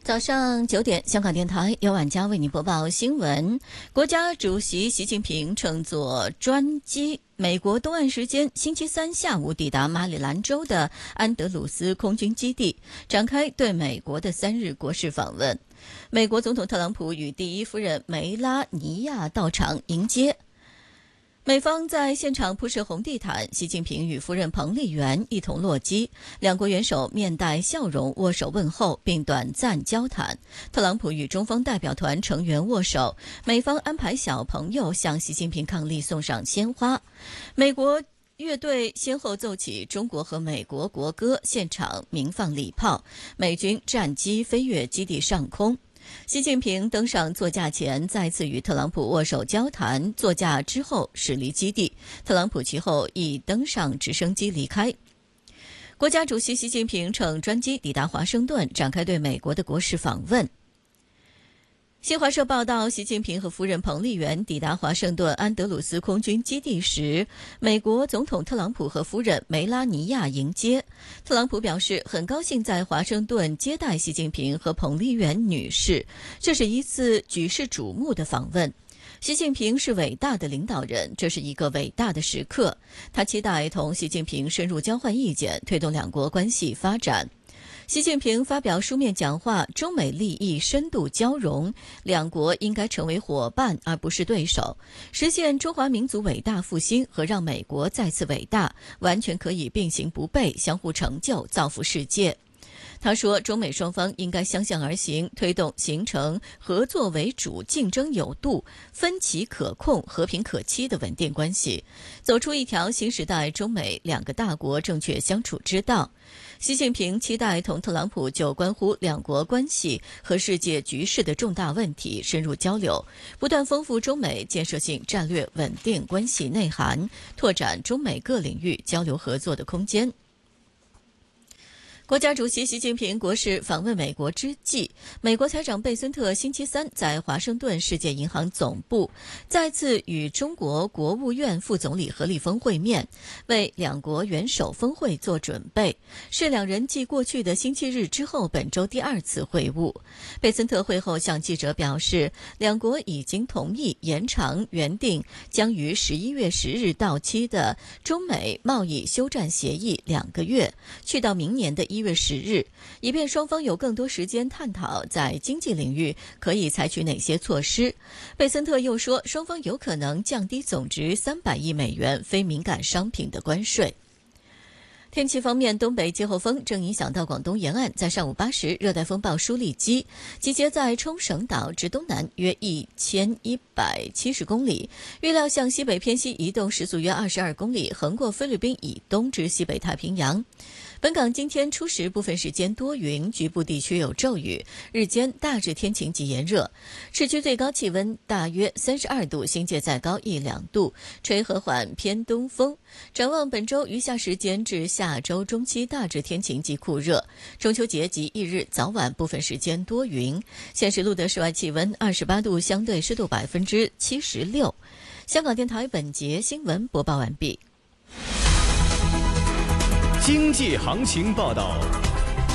早上9点，香港电台由晚佳为你播报新闻。国家主席习近平乘坐专机，美国东岸时间星期三下午抵达马里兰州的安德鲁斯空军基地，展开对美国的3日国事访问。美国总统特朗普与第一夫人梅拉尼亚到场迎接。美方在现场铺设红地毯，习近平与夫人彭丽媛一同落机，两国元首面带笑容握手问候，并短暂交谈。特朗普与中方代表团成员握手，美方安排小朋友向习近平伉俪送上鲜花。美国乐队先后奏起中国和美国国歌，现场鸣放礼炮，美军战机飞越基地上空。习近平登上座驾前再次与特朗普握手交谈，座驾之后驶离基地，特朗普其后亦登上直升机离开。国家主席习近平乘专机抵达华盛顿，展开对美国的国事访问。新华社报道，习近平和夫人彭丽媛抵达华盛顿安德鲁斯空军基地时，美国总统特朗普和夫人梅拉尼亚迎接。特朗普表示，很高兴在华盛顿接待习近平和彭丽媛女士，这是一次举世瞩目的访问。习近平是伟大的领导人，这是一个伟大的时刻。他期待同习近平深入交换意见，推动两国关系发展。习近平发表书面讲话，中美利益深度交融，两国应该成为伙伴而不是对手，实现中华民族伟大复兴和让美国再次伟大，完全可以并行不悖，相互成就，造福世界。他说，中美双方应该相向而行，推动形成合作为主、竞争有度、分歧可控、和平可期的稳定关系，走出一条新时代中美两个大国正确相处之道。习近平期待同特朗普就关乎两国关系和世界局势的重大问题深入交流，不断丰富中美建设性战略稳定关系内涵，拓展中美各领域交流合作的空间。国家主席习近平国事访问美国之际，美国财长贝森特星期三在华盛顿世界银行总部再次与中国国务院副总理何立峰会面，为两国元首峰会做准备，是两人继过去的星期日之后本周第2次会晤。贝森特会后向记者表示，两国已经同意延长原定将于11月10日到期的中美贸易休战协议2个月，去到明年的1月10日，以便双方有更多时间探讨在经济领域可以采取哪些措施。贝森特又说，双方有可能降低总值300亿美元非敏感商品的关税。天气方面，东北季候风正影响到广东沿岸，在上午8时，热带风暴舒力基集结在冲绳岛之东南约1170公里，预料向西北偏西移动，时速约22公里，横过菲律宾以东至西北太平洋。本港今天初时部分时间多云，局部地区有骤雨，日间大致天晴及炎热，市区最高气温大约32度，新界再高1-2度，吹和缓偏东风。展望本周余下时间至下周中期大致天晴及酷热，中秋节及翌日早晚部分时间多云。现时录得室外气温28度，相对湿度76%。香港电台本节新闻播报完毕。 经济行情报道。